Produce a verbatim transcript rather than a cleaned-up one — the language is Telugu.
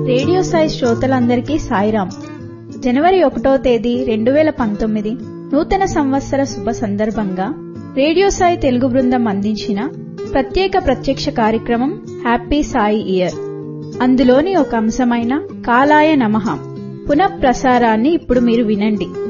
రేడియో సాయి శ్రోతలందరికీ సాయిరాం. జనవరి ఒకటో తేదీ రెండు వేల పంతొమ్మిది నూతన సంవత్సర శుభ సందర్భంగా రేడియో సాయి తెలుగు బృందం అందించిన ప్రత్యేక ప్రత్యక్ష కార్యక్రమం హ్యాపీ సాయి ఇయర్. అందులోని ఒక అంశమైన కాలాయ నమః పునః ప్రసారాన్ని ఇప్పుడు మీరు వినండి.